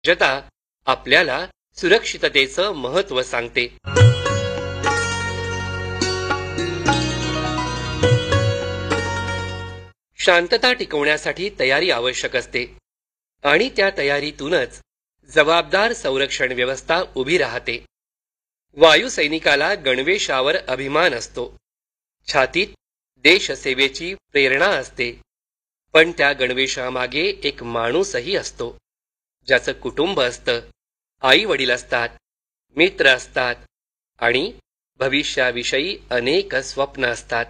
सज्जता आपल्याला सुरक्षिततेचं महत्त्व सांगते. शांतता टिकवण्यासाठी तयारी आवश्यक असते आणि त्या तयारीतूनच जबाबदार संरक्षण व्यवस्था उभी राहते. वायुसैनिकाला गणवेशावर अभिमान असतो, छातीत देशसेवेची प्रेरणा असते. पण त्या गणवेशामागे एक माणूसही असतो, ज्याचं कुटुंब असतं, आई वडील असतात, मित्र असतात आणि भविष्याविषयी अनेक स्वप्न असतात.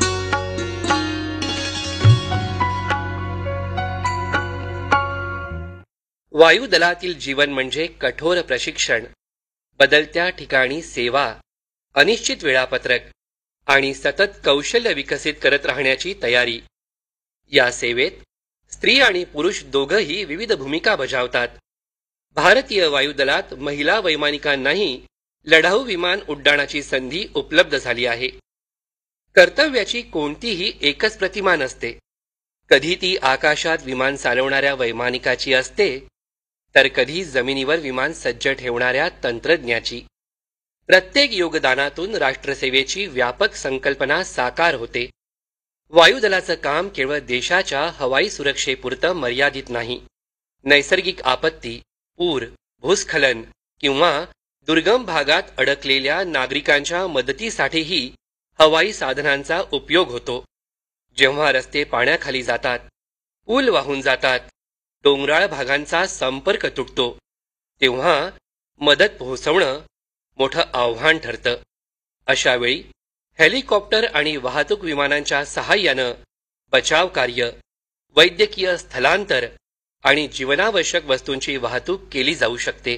वायुदलातील जीवन म्हणजे कठोर प्रशिक्षण, बदलत्या ठिकाणी सेवा, अनिश्चित वेळापत्रक आणि सतत कौशल्य विकसित करत राहण्याची तयारी. या सेवेत स्त्री आणि पुरुष दोघंही विविध भूमिका बजावतात. भारतीय वायुदलात महिला वैमानिकांनाही लढाऊ विमान उड्डाणाची संधी उपलब्ध झाली आहे. कर्तव्याची कोणतीही एकच प्रतिमा नसते. कधी ती आकाशात विमान चालवणाऱ्या वैमानिकाची असते, तर कधी जमिनीवर विमान सज्ज ठेवणाऱ्या तंत्रज्ञाची. प्रत्येक योगदानातून राष्ट्रसेवेची व्यापक संकल्पना साकार होते. वायुदलाचं काम केवळ देशाच्या हवाई सुरक्षेपुरतं मर्यादित नाही. नैसर्गिक आपत्ती, पूर, भूस्खलन किंवा दुर्गम भागात अडकलेल्या नागरिकांच्या मदतीसाठीही हवाई साधनांचा उपयोग होतो. जेव्हा रस्ते पाण्याखाली जातात, पूल वाहून जातात, डोंगराळ भागांचा संपर्क तुटतो, तेव्हा मदत पोहोचवणं मोठं आव्हान ठरतं. अशा वेळी हेलिकॉप्टर आणि वाहतूक विमानांच्या सहाय्यानं बचाव कार्य, वैद्यकीय स्थलांतर आणि जीवनावश्यक वस्तूंची वाहतूक केली जाऊ शकते.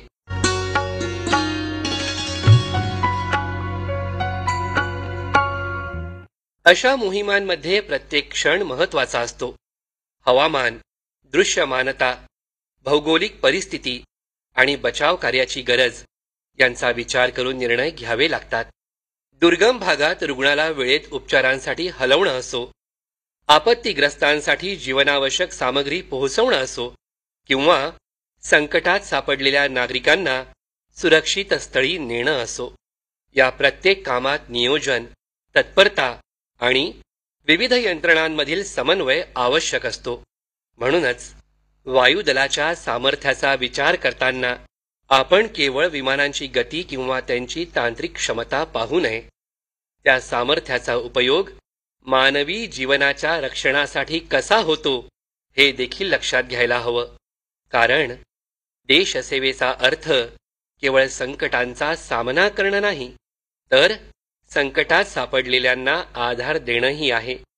अशा मोहिमांमध्ये प्रत्येक क्षण महत्त्वाचा असतो. हवामान, दृश्यमानता, भौगोलिक परिस्थिती आणि बचाव कार्याची गरज यांचा विचार करून निर्णय घ्यावे लागतात. दुर्गम भागात रुग्णाला वेळेत उपचारांसाठी हलवणं असो, आपत्तीग्रस्तांसाठी जीवनावश्यक सामग्री पोहोचवणं असो किंवा संकटात सापडलेल्या नागरिकांना सुरक्षित स्थळी नेणं असो, या प्रत्येक कामात नियोजन, तत्परता आणि विविध यंत्रणांमधील समन्वय आवश्यक असतो. म्हणूनच वायुदलाच्या सामर्थ्याचा विचार करताना आपण केवळ विमानांची गती किंवा त्यांची तांत्रिक क्षमता पाहू नये. त्या सामर्थ्याचा उपयोग मानवी जीवनाच्या रक्षणासाठी कसा होतो हे देखील लक्षात घ्यायला हवं. कारण देशसेवेचा अर्थ केवळ संकटांचा सामना करणं नाही, तर संकटात सापडलेल्यांना आधार देणंही आहे.